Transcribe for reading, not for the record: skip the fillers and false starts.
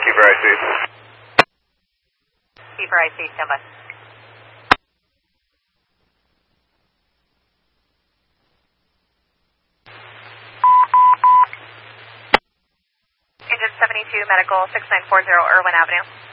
Keeper IC. Keeper IC, stand by. Engine 72, medical 6940 Irwin Avenue.